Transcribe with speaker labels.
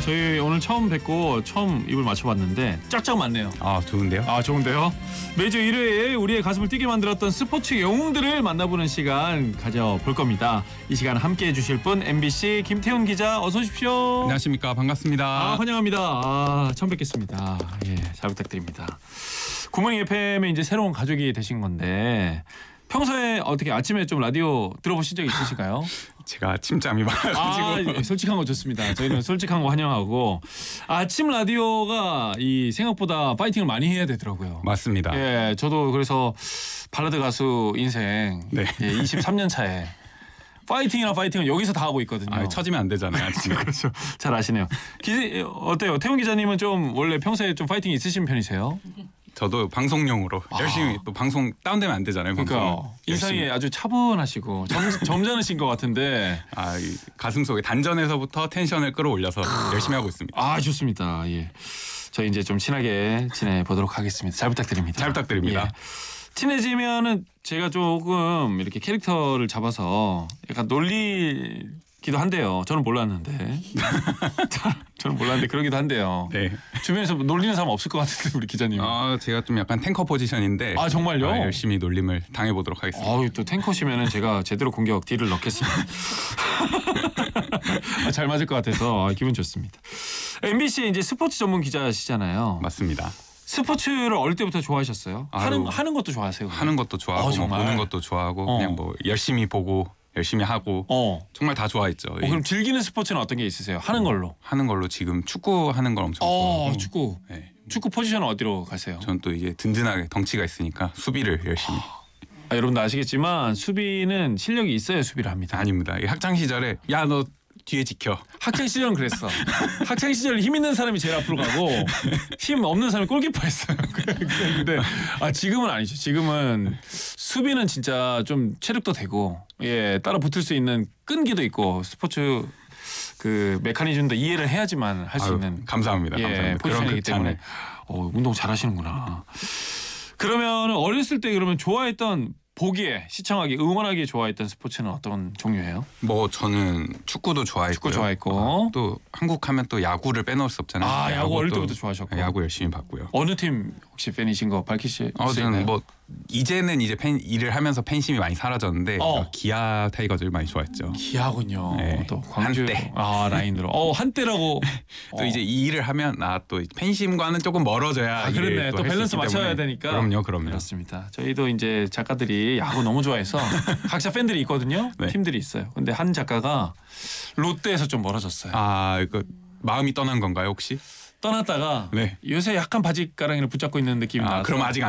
Speaker 1: 저희 오늘 처음 뵙고 처음 입을 맞춰봤는데 짝짝 맞네요.
Speaker 2: 아, 좋은데요?
Speaker 1: 아, 좋은데요? 매주 일요일 우리의 가슴을 뛰게 만들었던 스포츠 영웅들을 만나보는 시간 가져볼 겁니다. 이 시간 함께해 주실 분 MBC 김태훈 기자 어서 오십시오.
Speaker 2: 안녕하십니까. 반갑습니다.
Speaker 1: 환영합니다. 처음 뵙겠습니다. 예, 잘 부탁드립니다. 굿모닝 FM의 이제 새로운 가족이 되신 건데 평소에 어떻게 아침에 좀 라디오 들어보신 적 있으실까요?
Speaker 2: 제가 침잠이 많아가지고.
Speaker 1: 솔직한 거 좋습니다. 저희는 솔직한 거 환영하고 아침 라디오가 이 생각보다 파이팅을 많이 해야 되더라고요.
Speaker 2: 맞습니다.
Speaker 1: 예, 저도 그래서 발라드 가수 인생
Speaker 2: 네.
Speaker 1: 예, 23년 차에 파이팅이나 파이팅을 여기서 다 하고 있거든요.
Speaker 2: 아, 처지면 안 되잖아요. 아침에.
Speaker 1: 그렇죠. 잘 아시네요. 어때요? 태훈 기자님은 좀 원래 평소에 좀 파이팅 있으신 편이세요?
Speaker 2: 저도 방송용으로 열심히 또 방송 다운되면 안 되잖아요.
Speaker 1: 그러니까 인상이
Speaker 2: 열심히.
Speaker 1: 아주 차분하시고 점잖으신 것 같은데.
Speaker 2: 아, 이 가슴속에 단전에서부터 텐션을 끌어올려서 열심히 하고 있습니다.
Speaker 1: 아, 좋습니다. 예. 저희 이제 좀 친하게 지내보도록 하겠습니다. 잘 부탁드립니다.
Speaker 2: 잘 부탁드립니다.
Speaker 1: 예. 친해지면은 제가 조금 이렇게 캐릭터를 잡아서 약간 놀리기도 한데요. 저는 몰랐는데. 저는 몰랐는데 그러기도 한데요.
Speaker 2: 네.
Speaker 1: 주변에서 놀리는 사람 없을 것 같은데 우리 기자님.
Speaker 2: 제가 좀 약간 탱커 포지션인데.
Speaker 1: 아, 정말요?
Speaker 2: 열심히 놀림을 당해보도록 하겠습니다.
Speaker 1: 또 탱커시면은 제가 제대로 공격 딜을 넣겠습니다. 잘 맞을 것 같아서 기분 좋습니다. MBC 이제 스포츠 전문 기자시잖아요.
Speaker 2: 맞습니다.
Speaker 1: 스포츠를 어릴 때부터 좋아하셨어요? 하는 것도 좋아하세요? 그럼?
Speaker 2: 하는 것도 좋아하고
Speaker 1: 정말?
Speaker 2: 보는 것도 좋아하고 그냥 뭐 열심히 보고 열심히 하고 정말 다 좋아했죠.
Speaker 1: 그럼 즐기는 스포츠는 어떤 게 있으세요? 하는 걸로.
Speaker 2: 하는 걸로 지금 축구 하는 걸 엄청 좋아하고.
Speaker 1: 축구.
Speaker 2: 네.
Speaker 1: 축구 포지션은 어디로 가세요?
Speaker 2: 전 또 이게 든든하게 덩치가 있으니까 수비를 열심히.
Speaker 1: 여러분도 아시겠지만 수비는 실력이 있어야 수비를 합니다.
Speaker 2: 아닙니다. 학창 시절에 야 너 뒤에 지켜.
Speaker 1: 학창 시절은 그랬어. 학창 시절 힘 있는 사람이 제일 앞으로 가고 힘 없는 사람이 골키퍼였어요. 근데 지금은 아니죠. 지금은 수비는 진짜 좀 체력도 되고 따라 붙을 수 있는 끈기도 있고 스포츠 그 메커니즘도 이해를 해야지만 할 수 있는
Speaker 2: 감사합니다. 감사합니다.
Speaker 1: 포지션이기 때문에 운동 잘하시는구나. 그러면 어렸을 때 그러면 좋아했던 보기에 시청하기 응원하기 좋아했던 스포츠는 어떤 종류예요?
Speaker 2: 뭐 저는 축구도 좋아했고요.
Speaker 1: 축구 좋아했고
Speaker 2: 또 한국 하면 또 야구를 빼놓을 수 없잖아요.
Speaker 1: 야구 어릴 때부터 좋아하셨고.
Speaker 2: 야구 열심히 봤고요.
Speaker 1: 어느 팀 혹시 팬이신 거 밝히실 수 있나요?
Speaker 2: 저는 뭐 이제는 이제 일을 하면서 팬심이 많이 사라졌는데 기아 타이거즈를 많이 좋아했죠.
Speaker 1: 기아군요.
Speaker 2: 네.
Speaker 1: 또 광주
Speaker 2: 한때.
Speaker 1: 라인으로 한때라고.
Speaker 2: 또 이제 이 일을 하면 또 팬심과는 조금 멀어져야.
Speaker 1: 그렇네. 또 밸런스 맞춰야 되니까.
Speaker 2: 그럼요.
Speaker 1: 그렇습니다. 저희도 이제 작가들이 야구 너무 좋아해서 각자 팬들이 있거든요.
Speaker 2: 네.
Speaker 1: 팀들이 있어요. 근데 한 작가가 롯데에서 좀 멀어졌어요.
Speaker 2: 이거 마음이 떠난 건가요 혹시?
Speaker 1: 떠났다가
Speaker 2: 네.
Speaker 1: 요새 약간 바지가랑이를 붙잡고 있는 느낌이 나서.
Speaker 2: 그럼 아직